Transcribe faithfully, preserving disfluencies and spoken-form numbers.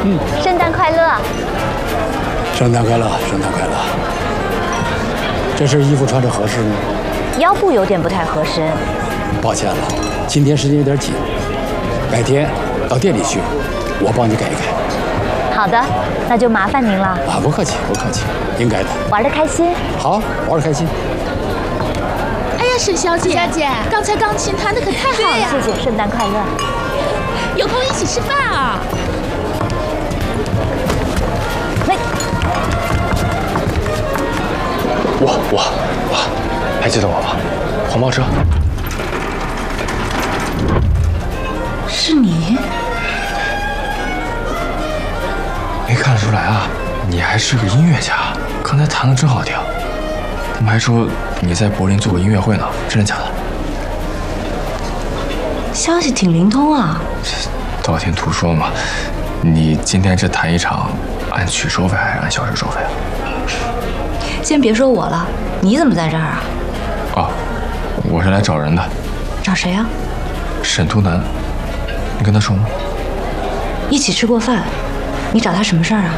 嗯， 圣诞快乐！ 圣诞快乐，圣诞快乐！这身衣服穿着合适吗？ 腰部有点不太合身。 抱歉了，今天时间有点紧，改天到店里去，我帮你改一改。 好的，那就麻烦您了。 啊，不客气，不客气，应该的。 玩得开心。 好，玩得开心。 哎呀，沈小姐，小姐，刚才钢琴弹得可太好了。 谢谢，圣诞快乐。 有空一起吃饭啊！ 喂， 我我我，还记得我吗？黄包车。 是你？ 没看得出来啊，你还是个音乐家，刚才弹的真好听。他们还说你在柏林做过音乐会呢，真的假的？ 消息挺灵通啊。 道听途说嘛。你今天这弹一场，按曲收费还是按小时收费啊？ 先别说我了，你怎么在这儿啊？ 哦，我是来找人的。 找谁啊？ 沈图南，你跟他熟吗？ 一起吃过饭。你找他什么事儿啊？